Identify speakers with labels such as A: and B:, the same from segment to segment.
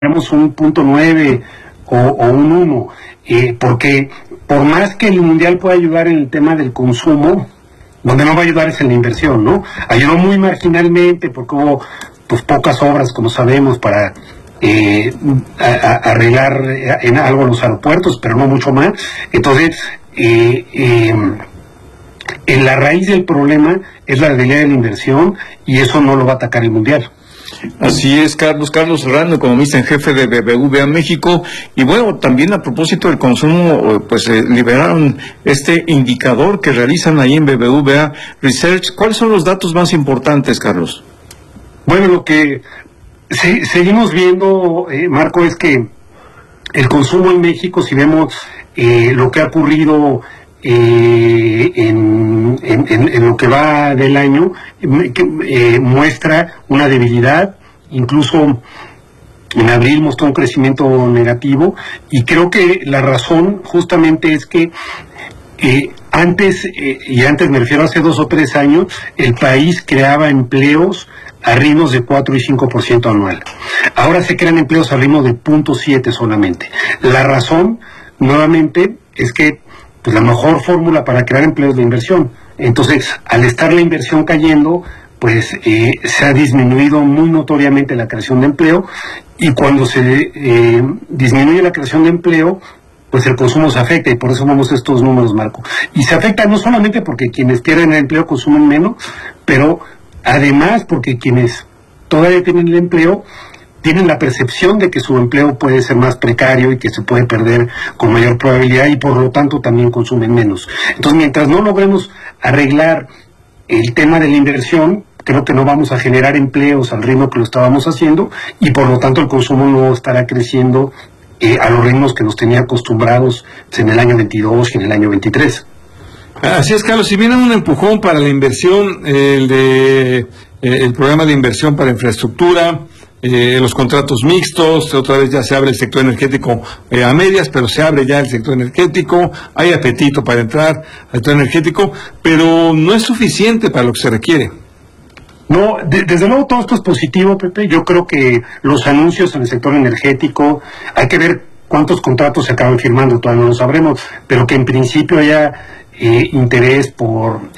A: tenemos un 0.9 o un 1, porque por más que el Mundial pueda ayudar en el tema del consumo, donde no va a ayudar es en la inversión, ¿no? Ayudó muy marginalmente porque hubo pues pocas obras, como sabemos, para arreglar en algo los aeropuertos, pero no mucho más. Entonces, en la raíz del problema es la debilidad de la inversión, y eso no lo va a atacar el Mundial.
B: Así es, Carlos Serrano, economista en jefe de BBVA México. Y bueno, también a propósito del consumo, pues liberaron este indicador que realizan ahí en BBVA Research. ¿Cuáles son los datos más importantes, Carlos?
A: Bueno, lo que seguimos viendo, Marco, es que el consumo en México, si vemos lo que ha ocurrido en lo que va del año, muestra una debilidad. Incluso en abril mostró un crecimiento negativo, y creo que la razón justamente es que antes me refiero a hace 2 o 3 años, el país creaba empleos a ritmos de 4 y 5% anual. Ahora se crean empleos a ritmo de 0.7 solamente. La razón, nuevamente, es que pues la mejor fórmula para crear empleos es la inversión. Entonces, al estar la inversión cayendo, pues se ha disminuido muy notoriamente la creación de empleo, y cuando se disminuye la creación de empleo, pues el consumo se afecta, y por eso vemos estos números, Marco. Y se afecta no solamente porque quienes pierden el empleo consumen menos, pero además porque quienes todavía tienen el empleo tienen la percepción de que su empleo puede ser más precario y que se puede perder con mayor probabilidad, y por lo tanto también consumen menos. Entonces, mientras no logremos arreglar el tema de la inversión, creo que no vamos a generar empleos al ritmo que lo estábamos haciendo, y por lo tanto el consumo no estará creciendo a los ritmos que nos tenía acostumbrados en el año 22 y en el año 23.
C: Así es, Carlos. Si viene un empujón para la inversión, el programa de inversión para infraestructura, los contratos mixtos, otra vez ya se abre el sector energético a medias, pero se abre ya el sector energético, hay apetito para entrar al sector energético, pero no es suficiente para lo que se requiere.
A: No, desde luego todo esto es positivo, Pepe. Yo creo que los anuncios en el sector energético, hay que ver cuántos contratos se acaban firmando, todavía no lo sabremos, pero que en principio haya interés por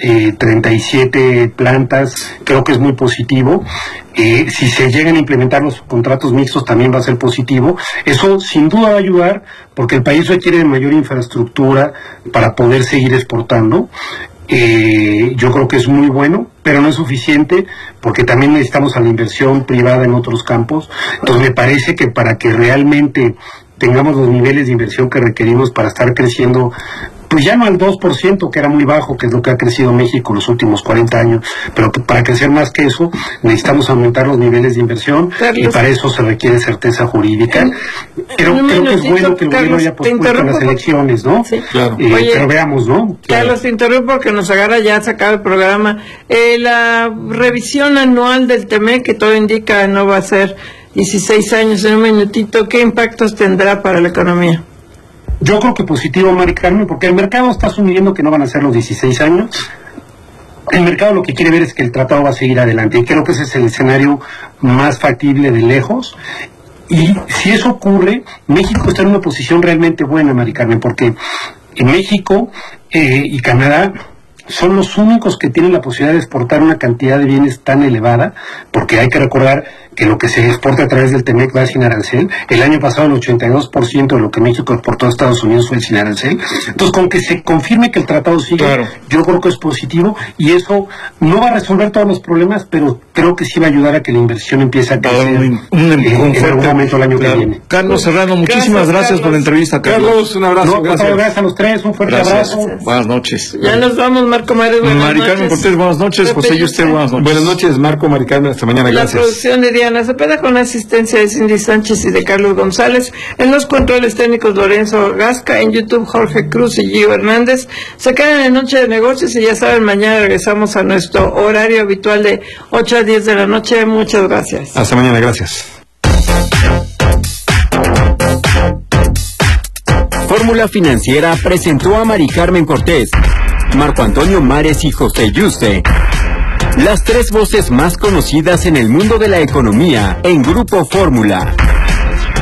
A: 37 plantas, creo que es muy positivo. Si se llegan a implementar los contratos mixtos también va a ser positivo. Eso sin duda va a ayudar, porque el país requiere de mayor infraestructura para poder seguir exportando. Yo creo que es muy bueno, pero no es suficiente, porque también necesitamos a la inversión privada en otros campos. Entonces me parece que para que realmente tengamos los niveles de inversión que requerimos para estar creciendo, pues ya no al 2%, que era muy bajo, que es lo que ha crecido México los últimos 40 años, pero para crecer más que eso, necesitamos aumentar los niveles de inversión, Carlos, y para eso se requiere certeza jurídica. Creo que es bueno que el gobierno haya pospuesto las elecciones, ¿no?
C: Sí. Claro.
A: Pero veamos, ¿no?
D: Carlos, te interrumpo porque nos agarra ya sacar el programa. La revisión anual del TEMEC, que todo indica no va a ser 16 años, en un minutito, ¿qué impactos tendrá para la economía?
A: Yo creo que positivo, Mari Carmen, porque el mercado está asumiendo que no van a ser los 16 años. El mercado lo que quiere ver es que el tratado va a seguir adelante, y creo que ese es el escenario más factible de lejos. Y si eso ocurre, México está en una posición realmente buena, Mari Carmen, porque en México y Canadá son los únicos que tienen la posibilidad de exportar una cantidad de bienes tan elevada, porque hay que recordar que lo que se exporta a través del TEMEC va sin arancel. El año pasado el 82% de lo que México exportó a Estados Unidos fue sin arancel. Entonces, con que se confirme que el tratado sigue, claro, yo creo que es positivo, y eso no va a resolver todos los problemas, pero creo que sí va a ayudar a que la inversión empiece a crecer en algún momento el año que viene.
B: Carlos Serrano, muchísimas gracias por la entrevista,
C: Carlos, un abrazo.
A: Gracias a los tres, un fuerte abrazo.
B: Buenas noches.
D: Ya nos vamos, Marco Mares,
B: Mari Carmen Cortés, buenas noches. José Yuste, buenas noches.
C: Buenas noches, Marco, Mari Carmen, hasta mañana, gracias.
D: La producción de Diana Cepeda, con asistencia de Cindy Sánchez y de Carlos González. En los controles técnicos, Lorenzo Gasca. En YouTube, Jorge Cruz y Gio Hernández. Se quedan en Noche de Negocios, y ya saben, mañana regresamos a nuestro horario habitual de 8 a 10 de la noche. Muchas gracias.
C: Hasta mañana, gracias.
E: Fórmula Financiera presentó a Mari Carmen Cortés, Marco Antonio Mares y José Yuste, las 3 voces más conocidas en el mundo de la economía en Grupo Fórmula.